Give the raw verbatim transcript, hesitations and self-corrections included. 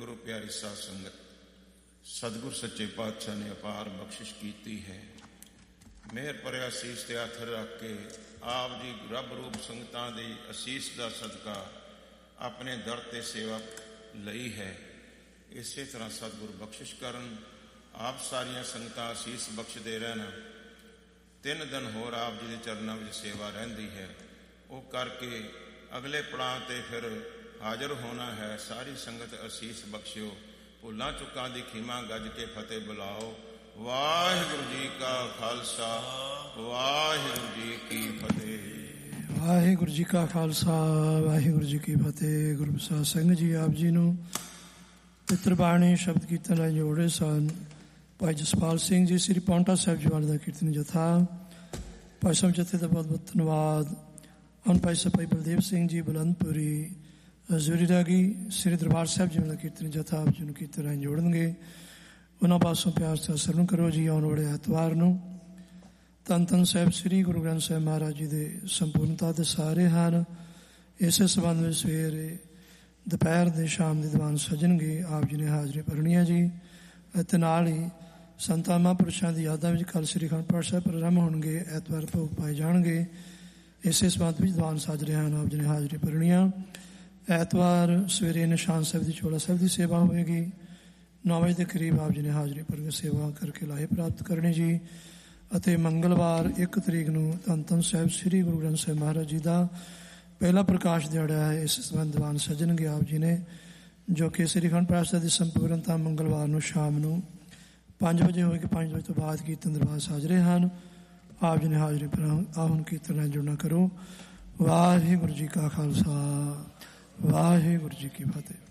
ਗੁਰੂ ਪਿਆਰੀ ਸਾਧ ਸੰਗਤ, ਸਤਿਗੁਰ ਸੱਚੇ ਪਾਤਸ਼ਾਹ ਨੇ ਅਪਾਰ ਬਖਸ਼ਿਸ਼ ਕੀਤੀ ਹੈ। ਮਿਹਰ ਭਰਿਆ ਅਸੀਸ ਤੇ ਹੱਥ ਰੱਖ ਕੇ ਆਪ ਜੀ ਰੱਬ ਰੂਪ ਸੰਗਤਾਂ ਦੀ ਅਸੀਸ ਦਾ ਸਦਕਾ ਆਪਣੇ ਦਰ ਤੇ ਸੇਵਾ ਲਈ ਹੈ। ਇਸੇ ਤਰ੍ਹਾਂ ਸਤਿਗੁਰ ਬਖਸ਼ਿਸ਼ ਕਰਨ, ਆਪ ਸਾਰੀਆਂ ਸੰਗਤਾਂ ਅਸੀਸ ਬਖਸ਼ਦੇ ਰਹਿਣ। ਤਿੰਨ ਦਿਨ ਹੋਰ ਆਪ ਜੀ ਦੇ ਚਰਨਾਂ ਵਿੱਚ ਸੇਵਾ ਰਹਿੰਦੀ ਹੈ। ਉਹ ਕਰਕੇ ਅਗਲੇ ਪੜਾਅ ਤੇ ਫਿਰ ਹਾਜ਼ਰ ਹੋਣਾ ਹੈ। ਸਾਰੀ ਸੰਗਤ ਅਸੀਸ ਬਖਸ਼ਿਓ। ਭੁੱਲਾਂ ਚੁੱਕਾਂ ਦੀ ਖਿਮਾ ਗੱਜ ਕੇ ਫਤਿਹ ਬੁਲਾਓ। ਵਾਹਿਗੁਰੂ ਜੀ ਕਾ ਖਾਲਸਾ, ਵਾਹਿਗੁਰੂ ਜੀ ਕੀ ਫਤਿਹ। ਵਾਹਿਗੁਰੂ ਜੀ ਕਾ ਖਾਲਸਾ, ਵਾਹਿਗੁਰੂ ਜੀ ਕੀ ਫਤਿਹ। ਗੁਰੂ ਪ੍ਰਸਾਦ ਸਿੰਘ ਜੀ ਆਪ ਜੀ ਨੂੰ ਪਿੱਤਰ ਬਾਣੀ ਸ਼ਬਦ ਕੀਰਤਨ ਲਈ ਜੋੜੇ ਸਨ। ਭਾਈ ਜਸਪਾਲ ਸਿੰਘ ਜੀ ਸ੍ਰੀ ਪਾਉਂਟਾ ਸਾਹਿਬ ਜੀ ਵਾਲੇ ਦਾ ਕੀਰਤਨ ਜਥਾ। ਭਾਈ ਸਾਹਿਬ ਜਥੇ ਦਾ ਬਹੁਤ ਬਹੁਤ ਧੰਨਵਾਦ। ਹੁਣ ਭਾਈ ਸਾਹਿਬ ਭਾਈ ਬਲਦੇਵ ਸਿੰਘ ਜੀ ਬੁਲੰਦਪੁਰੀ ਜ਼ੂਰੀ ਰਾਗੀ ਸ੍ਰੀ ਦਰਬਾਰ ਸਾਹਿਬ ਜੀ ਵਾਲਾ ਕੀਰਤਨ ਜਥਾ ਆਪ ਜੀ ਨੂੰ ਕੀਰਤਨ ਰਾਹੀਂ ਜੋੜਨਗੇ। ਉਹਨਾਂ ਪਾਸੋਂ ਪਿਆਰ ਸਤਿਕਾਰ ਸਰਵਣ ਕਰੋ ਜੀ। ਆਉਣ ਵਾਲੇ ਐਤਵਾਰ ਨੂੰ ਧੰਨ ਧੰਨ ਸਾਹਿਬ ਸ੍ਰੀ ਗੁਰੂ ਗ੍ਰੰਥ ਸਾਹਿਬ ਮਹਾਰਾਜ ਜੀ ਦੇ ਸੰਪੂਰਨਤਾ ਦੇ ਸਾਰੇ ਹਨ। ਇਸੇ ਸੰਬੰਧ ਵਿੱਚ ਸਵੇਰੇ ਦੁਪਹਿਰ ਦੇ ਸ਼ਾਮ ਦੇ ਦੀਵਾਨ ਸਜਣਗੇ। ਆਪ ਜੀ ਨੇ ਹਾਜ਼ਰੀ ਭਰਨੀ ਹੈ ਜੀ। ਅਤੇ ਨਾਲ ਹੀ ਸੰਤਾਂ ਮਹਾਂਪੁਰਸ਼ਾਂ ਦੀ ਯਾਦਾਂ ਵਿੱਚ ਕੱਲ੍ਹ ਸ੍ਰੀ ਅਖੰਡ ਪਾਠ ਸਾਹਿਬ ਪ੍ਰਾਰੰਭ ਹੋਣਗੇ। ਐਤਵਾਰ ਭੋਗ ਪਾਏ ਜਾਣਗੇ। ਇਸੇ ਸੰਬੰਧ ਵਿੱਚ ਦੀਵਾਨ ਸੱਜ ਰਹੇ ਹਨ। ਆਪ ਜੀ ਨੇ ਹਾਜ਼ਰੀ ਭਰਨੀ ਆ। ਐਤਵਾਰ ਸਵੇਰੇ ਨਿਸ਼ਾਨ ਸਾਹਿਬ ਦੀ ਚੋਲਾ ਸਾਹਿਬ ਦੀ ਸੇਵਾ ਹੋਵੇਗੀ। ਨੌ ਵਜੇ ਦੇ ਕਰੀਬ ਆਪ ਜੀ ਨੇ ਹਾਜ਼ਰੀ ਭਰ ਕੇ ਸੇਵਾ ਕਰਕੇ ਲਾਹੇ ਪ੍ਰਾਪਤ ਕਰਨੇ ਜੀ। ਅਤੇ ਮੰਗਲਵਾਰ ਇੱਕ ਤਰੀਕ ਨੂੰ ਧੰਨ ਧੰਨ ਸਾਹਿਬ ਸ੍ਰੀ ਗੁਰੂ ਗ੍ਰੰਥ ਸਾਹਿਬ ਮਹਾਰਾਜ ਜੀ ਦਾ ਪਹਿਲਾ ਪ੍ਰਕਾਸ਼ ਦਿਹਾੜਾ ਹੈ। ਇਸ ਸੰਬੰਧ ਦੀਵਾਨ ਸੱਜਣਗੇ ਆਪ ਜੀ ਨੇ, ਜੋ ਕਿ ਸ੍ਰੀ ਅਖੰਡ ਪਾਠ ਸਾਹਿਬ ਦੀ ਸੰਪੂਰਨਤਾ ਮੰਗਲਵਾਰ ਨੂੰ ਸ਼ਾਮ ਨੂੰ ਪੰਜ ਵਜੇ ਹੋਵੇਗੀ। ਪੰਜ ਵਜੇ ਤੋਂ ਬਾਅਦ ਕੀਰਤਨ ਦਰਬਾਰ ਸਾਜਰੇ ਹਨ। ਆਪ ਜੀ ਨੇ ਹਾਜ਼ਰੀ ਪਰ ਆ ਹੁਣ ਕੀਰਤਨ ਨਾਲ ਜੁੜਨਾ ਕਰੋ। ਵਾਹਿਗੁਰੂ ਜੀ ਕਾ ਖਾਲਸਾ, ਵਾਹਿਗੁਰੂ ਜੀ ਕੀ ਫਤਿਹ।